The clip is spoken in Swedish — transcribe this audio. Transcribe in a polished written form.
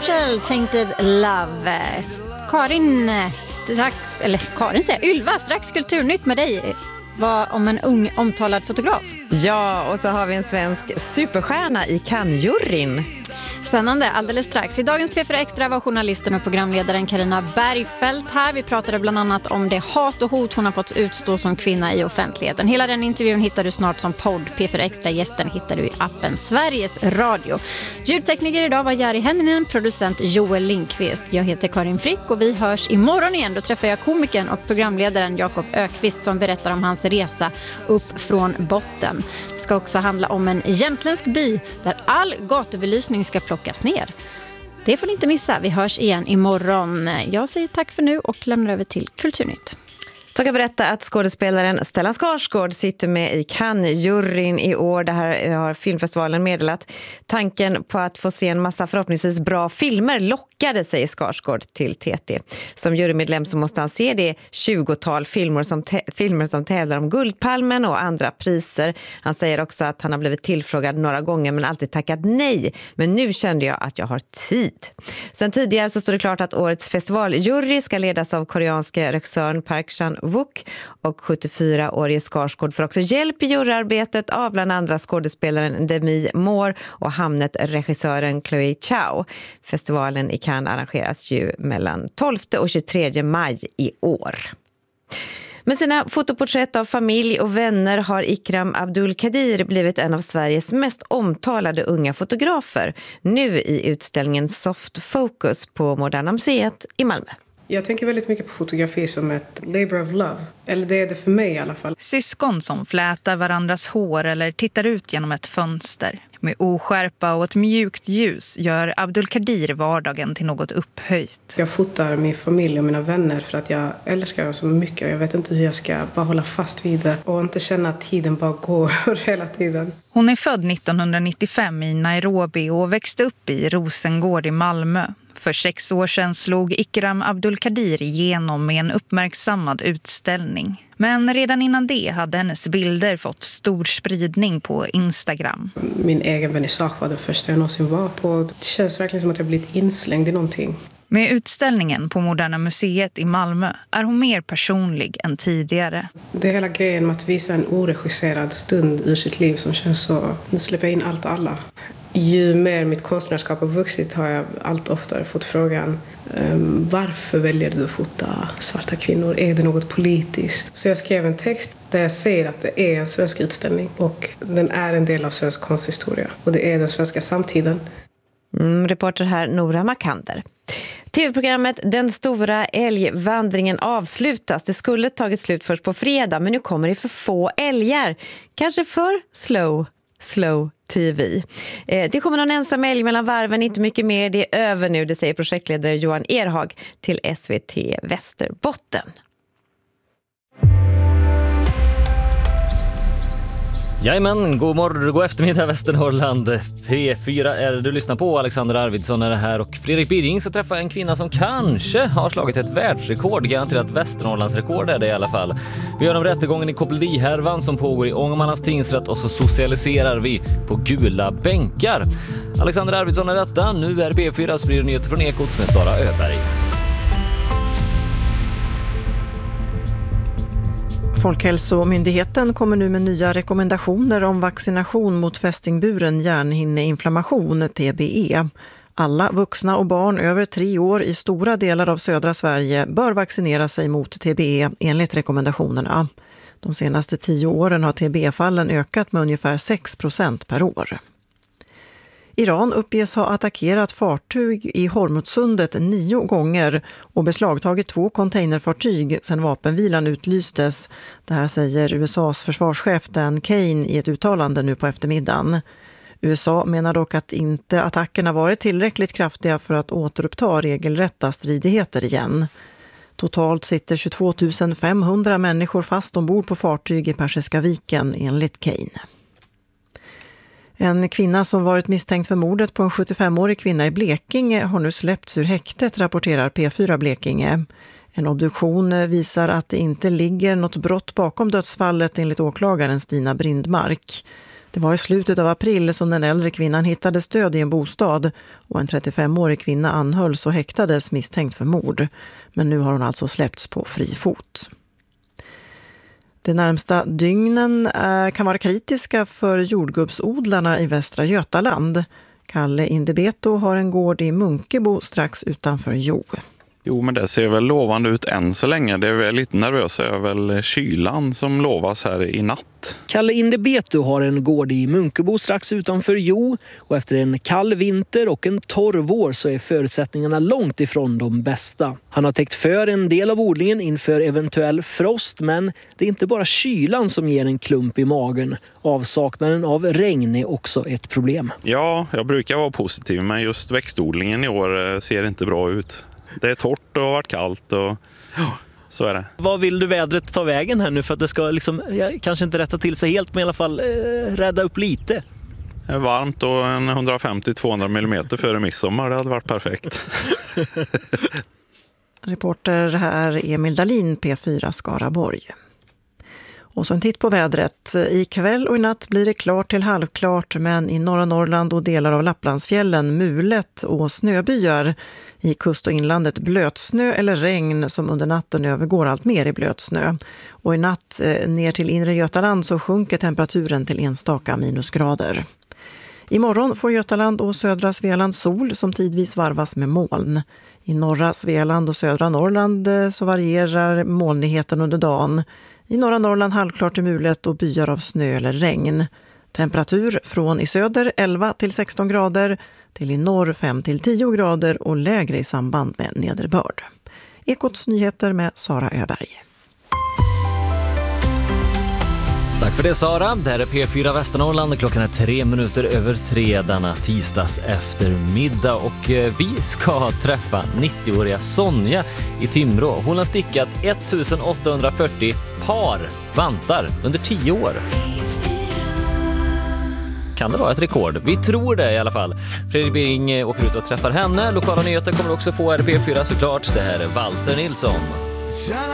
Marshall, Tainted Love. Karin säger Ylva, strax kulturnytt med dig. Vad om en ung omtalad fotograf? Ja, och så har vi en svensk superstjärna i Cannes-juryn. Spännande, alldeles strax. I dagens P4 Extra var journalisten och programledaren Carina Bergfeldt här. Vi pratade bland annat om det hat och hot hon har fått utstå som kvinna i offentligheten. Hela den intervjun hittar du snart som podd. P4 Extra-gästen hittar du i appen Sveriges Radio. Ljudtekniker idag var Jari Henninen, producent Joel Lindqvist. Jag heter Karin Frick och vi hörs imorgon igen. Då träffar jag komikern och programledaren Jakob Ökvist som berättar om hans resa upp från botten. Det ska också handla om en jämtländsk by där all gatubelysning ska plockas ner. Det får ni inte missa. Vi hörs igen imorgon. Jag säger tack för nu och lämnar över till Kulturnytt. Så kan berätta att skådespelaren Stellan Skarsgård sitter med i Cannes-juryn i år. Det här har filmfestivalen meddelat. Tanken på att få se en massa förhoppningsvis bra filmer lockade, säger Skarsgård till TT. Som jurymedlem så måste han se det 20-tal filmer som tävlar om Guldpalmen och andra priser. Han säger också att han har blivit tillfrågad några gånger men alltid tackat nej. Men nu kände jag att jag har tid. Sen tidigare så står det klart att årets festivaljury ska ledas av koreanska regissören Park Chan-wook, och 74-årige Skarsgård får också hjälp i juryarbetet av bland andra skådespelaren Demi Moore och Hamnet-regissören Chloe Chow. Festivalen i Cannes arrangeras ju mellan 12 och 23 maj i år. Med sina fotoporträtt av familj och vänner har Ikram Abdul-Kadir blivit en av Sveriges mest omtalade unga fotografer, nu i utställningen Soft Focus på Moderna Museet i Malmö. Jag tänker väldigt mycket på fotografi som ett labor of love. Eller det är det för mig i alla fall. Syskon som flätar varandras hår eller tittar ut genom ett fönster. Med oskärpa och ett mjukt ljus gör Abdul-Kadir vardagen till något upphöjt. Jag fotar min familj och mina vänner för att jag älskar dem så mycket. Jag vet inte hur jag ska bara hålla fast vid det och inte känna att tiden bara går hela tiden. Hon är född 1995 i Nairobi och växte upp i Rosengård i Malmö. För 6 år sedan slog Ikram Abdul-Kadir igenom med en uppmärksammad utställning. Men redan innan det hade hennes bilder fått stor spridning på Instagram. Min egen vernissage var det första jag någonsin var på. Det känns verkligen som att jag blivit inslängd i någonting. Med utställningen på Moderna Museet i Malmö är hon mer personlig än tidigare. Det är hela grejen med att visa en oregisserad stund ur sitt liv som känns så... Nu släpper jag in allt och alla. Ju mer mitt konstnärskap har vuxit har jag allt oftare fått frågan varför väljer du att fota svarta kvinnor? Är det något politiskt? Så jag skrev en text där jag säger att det är en svensk utställning och den är en del av svensk konsthistoria och det är den svenska samtiden. Reporter här Nora Makander. TV-programmet Den stora älgvandringen avslutas. Det skulle tagit slut först på fredag men nu kommer det för få älgar. Kanske för slow TV. Det kommer någon ensam älg mellan varven, inte mycket mer. Det är över nu, det säger projektledare Johan Erhag till SVT Västerbotten. Jajamän, god eftermiddag Västernorrland. P4 är du lyssnar på. Alexander Arvidsson är det här och Fredrik Birring ska träffa en kvinna som kanske har slagit ett världsrekord. Garanterat Västernorrlands rekord är det i alla fall. Vi gör om rättegången i kopplerighärvan som pågår i Ångermanlands tingsrätt och så socialiserar vi på gula bänkar. Alexander Arvidsson är detta. Nu är P4 sprider nyheter från Ekot med Sara Öberg. Folkhälsomyndigheten kommer nu med nya rekommendationer om vaccination mot fästingburen hjärnhinneinflammation, TBE. Alla vuxna och barn över 3 år i stora delar av södra Sverige bör vaccinera sig mot TBE enligt rekommendationerna. De senaste 10 åren har TBE-fallen ökat med ungefär 6% per år. Iran uppges ha attackerat fartyg i Hormuzsundet 9 gånger och beslagtagit 2 containerfartyg sedan vapenvilan utlystes. Det här säger USAs försvarschef Dan Kane i ett uttalande nu på eftermiddagen. USA menar dock att inte attackerna varit tillräckligt kraftiga för att återuppta regelrätta stridigheter igen. Totalt sitter 22 500 människor fast ombord på fartyg i Persiska viken enligt Kane. En kvinna som varit misstänkt för mordet på en 75-årig kvinna i Blekinge har nu släppts ur häktet, rapporterar P4 Blekinge. En obduktion visar att det inte ligger något brott bakom dödsfallet enligt åklagaren Stina Brindmark. Det var i slutet av april som den äldre kvinnan hittades död i en bostad och en 35-årig kvinna anhölls och häktades misstänkt för mord. Men nu har hon alltså släppts på fri fot. De närmsta dygnen kan vara kritiska för jordgubbsodlarna i Västra Götaland. Kalle Indebeto har en gård i Munkebo strax utanför Jo. Jo, men det ser väl lovande ut än så länge. Det är väl lite nervösa över kylan som lovas här i natt. Kalle Indebeto har en gård i Munkebo strax utanför Jo. Och efter en kall vinter och en torr vår så är förutsättningarna långt ifrån de bästa. Han har täckt för en del av odlingen inför eventuell frost, men det är inte bara kylan som ger en klump i magen. Avsaknaden av regn är också ett problem. Ja, jag brukar vara positiv, men just växtodlingen i år ser inte bra ut. Det är torrt och har varit kallt och så är det. Vad vill du vädret ta vägen här nu för att det ska kanske inte rätta till sig helt, men i alla fall rädda upp lite? Varmt och en 150-200 millimeter före midsommar, det hade varit perfekt. Reporter här Emil Dahlin, P4 Skaraborg. Och så en titt på vädret. I kväll och i natt blir det klart till halvklart, men i norra Norrland och delar av Lapplandsfjällen mulet och snöbyar. I kust- och inlandet blötsnö eller regn som under natten övergår allt mer i blötsnö. Och i natt ner till inre Götaland så sjunker temperaturen till enstaka minusgrader. Imorgon får Götaland och södra Svealand sol som tidvis varvas med moln. I norra Svealand och södra Norrland så varierar molnigheten under dagen. I norra Norrland halvklart till mulet och byar av snö eller regn. Temperatur från i söder 11 till 16 grader till i norr 5 till 10 grader och lägre i samband med nederbörd. Ekots nyheter med Sara Öberg. Tack för det, Sara. Det här är P4 Västernorrland. Klockan är 3 minuter över 3 denna tisdags eftermiddag och vi ska träffa 90-åriga Sonja i Timrå. Hon har stickat 1840 par vantar under 10 år. Kan det vara ett rekord? Vi tror det i alla fall. Fredrik Bering åker ut och träffar henne. Lokala nyheter kommer också få RP4 såklart. Det här är Walter Nilsson.